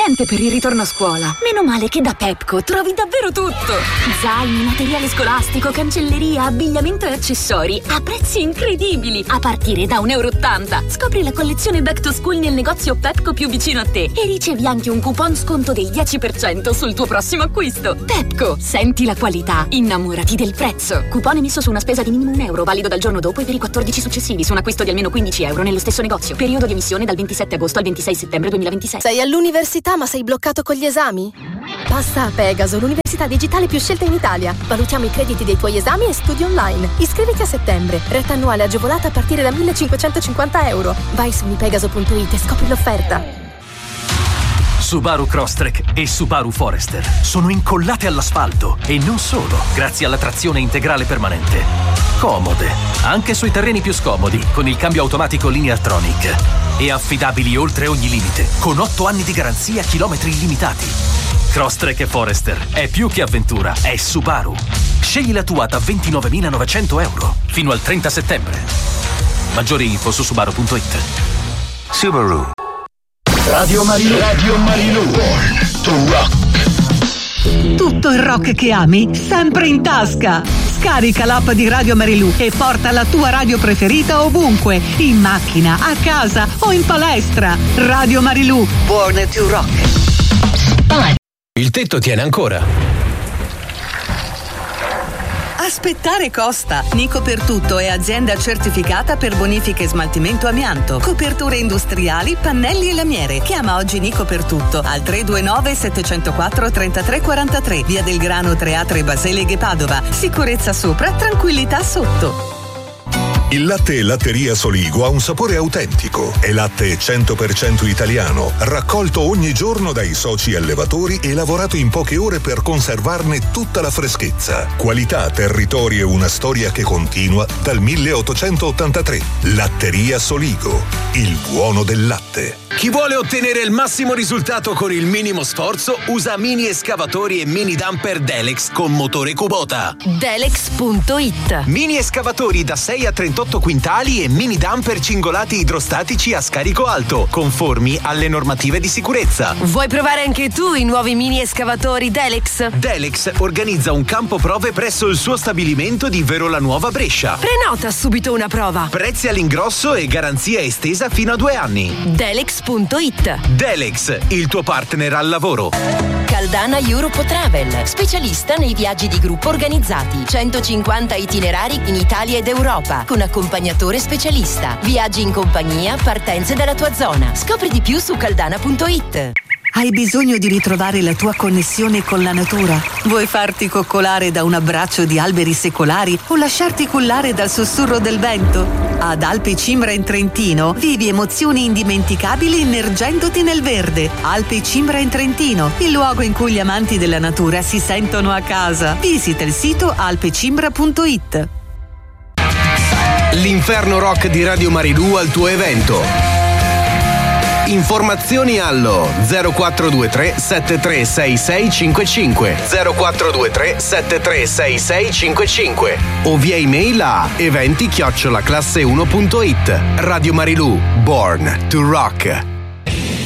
niente per il ritorno a scuola. Meno male che da Pepco trovi davvero tutto. Zaini, materiale scolastico, cancelleria, abbigliamento e accessori a prezzi incredibili, a partire da €1,80. Scopri la collezione Back to School nel negozio Pepco più vicino a te e ricevi anche un coupon sconto del 10% sul tuo prossimo acquisto. Pepco, senti la qualità, innamorati del prezzo. Coupon emesso su una spesa di minimo €1, valido dal giorno dopo e per i 14 successivi su un acquisto di almeno €15 nello stesso negozio. Periodo di emissione dal 27 agosto al 26 settembre 2026. Sei all'università ma sei bloccato con gli esami? Passa a Pegaso, l'università digitale più scelta in Italia. Valutiamo i crediti dei tuoi esami e studi online. Iscriviti a settembre. Retta annuale agevolata a partire da €1.550. Vai su unipegaso.it e scopri l'offerta. Subaru Crosstrek e Subaru Forester sono incollate all'asfalto e non solo, grazie alla trazione integrale permanente. Comode, anche sui terreni più scomodi, con il cambio automatico Lineartronic. E affidabili oltre ogni limite, con 8 anni di garanzia, chilometri illimitati. Crosstrek e Forester è più che avventura, è Subaru. Scegli la tua da €29.900 fino al 30 settembre. Maggiori info su subaru.it. Subaru. Radio Marilù. Radio Marilù. Born to rock. Tutto il rock che ami, sempre in tasca. Scarica l'app di Radio Marilù e porta la tua radio preferita ovunque, in macchina, a casa o in palestra. Radio Marilù. Born to rock. Il tetto tiene ancora. Aspettare costa. Nico per Tutto è azienda certificata per bonifica e smaltimento amianto, coperture industriali, pannelli e lamiere. Chiama oggi Nico per Tutto al 329 704 3343, via del Grano 3A3 Baseleghe Padova. Sicurezza sopra, tranquillità sotto. Il latte Latteria Soligo ha un sapore autentico. È latte 100% italiano, raccolto ogni giorno dai soci allevatori e lavorato in poche ore per conservarne tutta la freschezza. Qualità, territorio e una storia che continua dal 1883. Latteria Soligo, il buono del latte. Chi vuole ottenere il massimo risultato con il minimo sforzo usa mini escavatori e mini dumper Delex con motore Kubota. Delex.it. Mini escavatori da 6 a 38 quintali e mini dumper cingolati idrostatici a scarico alto, conformi alle normative di sicurezza. Vuoi provare anche tu i nuovi mini escavatori Delex? Delex organizza un campo prove presso il suo stabilimento di Verola Nuova Brescia. Prenota subito una prova. Prezzi all'ingrosso e garanzia estesa fino a 2 anni. Delex.it. Delex, il tuo partner al lavoro. Caldana Europe Travel, specialista nei viaggi di gruppo organizzati. 150 itinerari in Italia ed Europa, con accompagnatore specialista. Viaggi in compagnia, partenze dalla tua zona. Scopri di più su caldana.it. Hai bisogno di ritrovare la tua connessione con la natura? Vuoi farti coccolare da un abbraccio di alberi secolari o lasciarti cullare dal sussurro del vento? Ad Alpe Cimbra in Trentino vivi emozioni indimenticabili immergendoti nel verde. Alpe Cimbra in Trentino, il luogo in cui gli amanti della natura si sentono a casa. Visita il sito alpecimbra.it. L'inferno rock di Radio Marilù al tuo evento. Informazioni allo 0423 736655 0423 736655 o via email a eventi@classe1.it. Radio Marilù, Born to Rock.